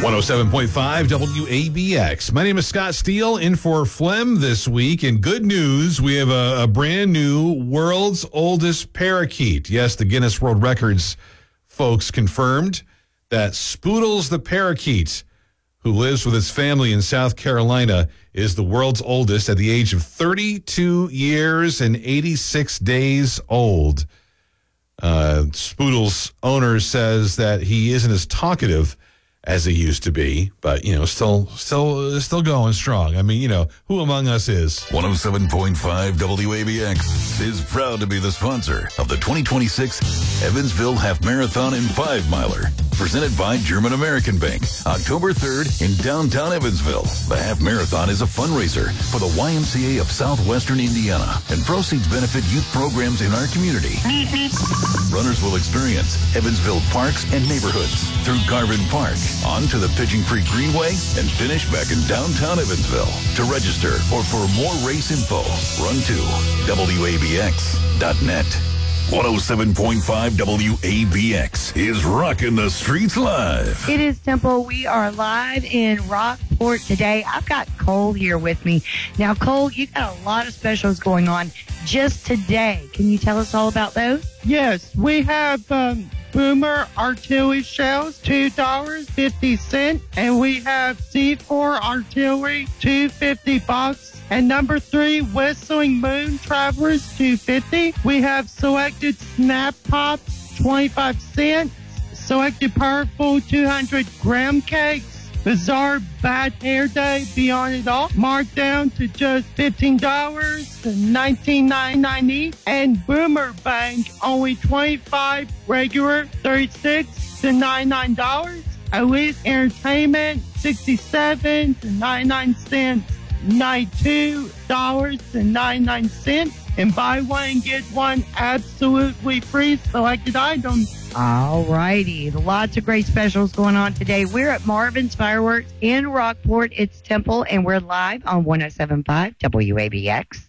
107.5 WABX. My name is Scott Steele, in for Flem this week. And good news, we have a brand new world's oldest parakeet. Yes, the Guinness World Records folks confirmed that Spoodles the parakeet, who lives with his family in South Carolina, is the world's oldest at the age of 32 years and 86 days old. Spoodle's owner says that he isn't as talkative as he used to be, but, still going strong. I mean, who among us is? 107.5 WABX is proud to be the sponsor of the 2026 Evansville Half Marathon and 5-Miler, presented by German American Bank, October 3rd in downtown Evansville. The Half Marathon is a fundraiser for the YMCA of Southwestern Indiana, and proceeds benefit youth programs in our community. Runners will experience Evansville parks and neighborhoods through Garvin Park, on to the Pigeon Creek Greenway, and finish back in downtown Evansville. To register or for more race info, run to WABX.net. 107.5 WABX is rocking the streets live. It is Temple. We are live in Rockport today. I've got Cole here with me. Now, Cole, you got a lot of specials going on just today. Can you tell us all about those? Yes, we have Boomer artillery shells, $2.50, and we have C4 artillery, $2.50. And number 3, Whistling Moon Travelers, $2.50. We have selected Snap Pops, 25 cents. Selected Purple, 200-gram cakes. Bizarre Bad Hair Day, Beyond It All, marked down to just $15 to $19.99 each. And Boomer Bank, only $25, regular $36 to $99. Elite Entertainment, $67 to 99 cents. $92 to 99 cents. And buy one and get one absolutely free selected items. All righty. Lots of great specials going on today. We're at Marvin's Fireworks in Rockport. It's Temple, and we're live on 107.5 WABX.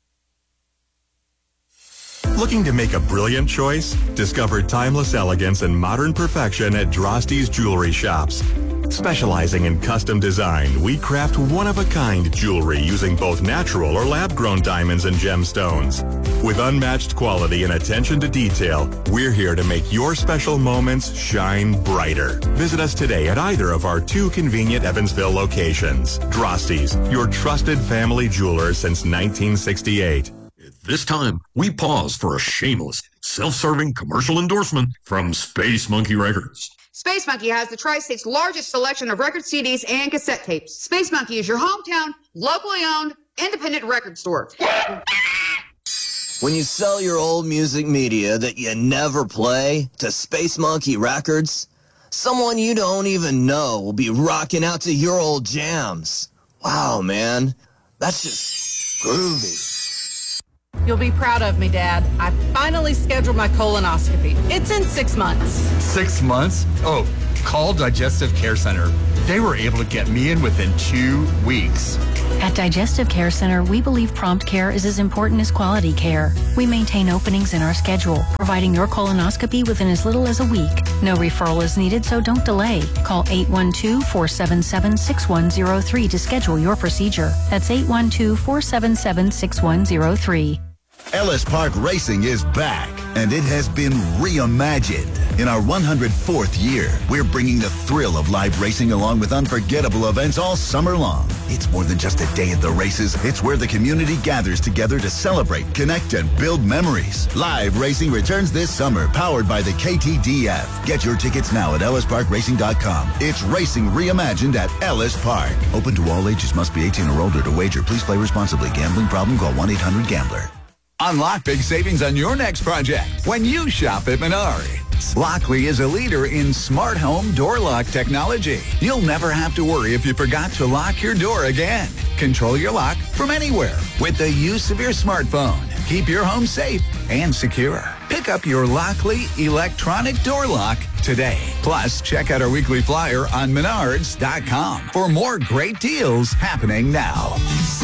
Looking to make a brilliant choice? Discover timeless elegance and modern perfection at Drosty's Jewelry Shops. Specializing in custom design, we craft one-of-a-kind jewelry using both natural or lab-grown diamonds and gemstones. With unmatched quality and attention to detail, we're here to make your special moments shine brighter. Visit us today at either of our 2 convenient Evansville locations. Drosty's, your trusted family jeweler since 1968. This time, we pause for a shameless, self-serving commercial endorsement from Space Monkey Records. Space Monkey has the Tri-State's largest selection of record CDs and cassette tapes. Space Monkey is your hometown, locally owned, independent record store. When you sell your old music media that you never play to Space Monkey Records, someone you don't even know will be rocking out to your old jams. Wow, man. That's just groovy. You'll be proud of me, Dad. I finally scheduled my colonoscopy. It's in 6 months. 6 months? Oh, call Digestive Care Center. They were able to get me in within 2 weeks. At Digestive Care Center, we believe prompt care is as important as quality care. We maintain openings in our schedule, providing your colonoscopy within as little as a week. No referral is needed, so don't delay. Call 812-477-6103 to schedule your procedure. That's 812-477-6103. Ellis Park Racing is back, and it has been reimagined. In our 104th year, we're bringing the thrill of live racing along with unforgettable events all summer long. It's more than just a day at the races. It's where the community gathers together to celebrate, connect, and build memories. Live racing returns this summer, powered by the KTDF. Get your tickets now at ellisparkracing.com. It's racing reimagined at Ellis Park. Open to all ages. Must be 18 or older to wager. Please play responsibly. Gambling problem? Call 1-800-GAMBLER. Unlock big savings on your next project when you shop at Menards. Lockly is a leader in smart home door lock technology. You'll never have to worry if you forgot to lock your door again. Control your lock from anywhere with the use of your smartphone. Keep your home safe and secure. Pick up your Lockly electronic door lock today. Plus, check out our weekly flyer on Menards.com for more great deals happening now.